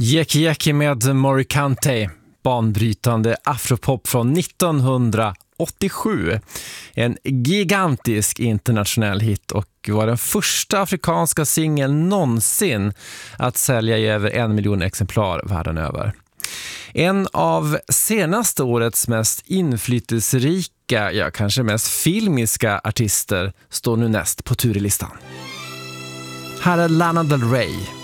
Yeki Yeki med Morricante, banbrytande afropop från 1987. En gigantisk internationell hit och var den första afrikanska singeln någonsin att sälja i över 1 miljon exemplar världen över. En av senaste årets mest inflytelserika, ja kanske mest filmiska artister står nu näst på turlistan. Här är Lana Del Rey.